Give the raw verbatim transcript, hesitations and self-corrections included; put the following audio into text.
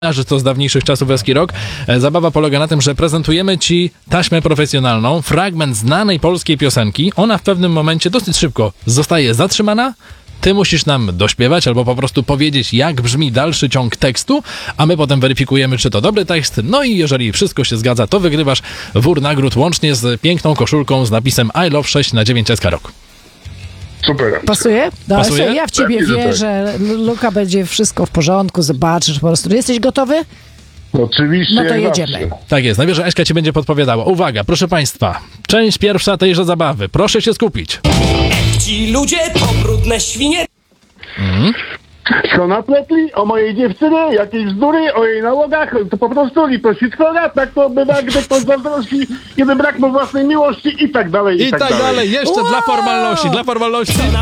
że to z dawniejszych czasów Eski Rock. Zabawa polega na tym, że prezentujemy ci taśmę profesjonalną, fragment znanej polskiej piosenki. Ona w pewnym momencie dosyć szybko zostaje zatrzymana. Ty musisz nam dośpiewać albo po prostu powiedzieć, jak brzmi dalszy ciąg tekstu, a my potem weryfikujemy, czy to dobry tekst. No i jeżeli wszystko się zgadza, to wygrywasz wór nagród łącznie z piękną koszulką z napisem I love sześć na dziewięć S K Rock. Super. Pasuje? No, Pasuje? Ja w ciebie Pewnie, że tak. wierzę. Luka, będzie wszystko w porządku, zobaczysz po prostu. Jesteś gotowy? Oczywiście. No to jak jedziemy. zawsze. Tak jest, najwyżej Eśka ci będzie podpowiadała. Uwaga, proszę państwa, część pierwsza tejże zabawy. Proszę się skupić. Ci ludzie to brudne świnie. Co napletli o mojej dziewczynie, jakieś bzdury o jej nałogach, to po prostu liposit chora, tak to bywa, gdy ktoś zazdrości, kiedy brak mu własnej miłości i tak dalej, i, I tak dalej, jeszcze dla formalności, dla formalności.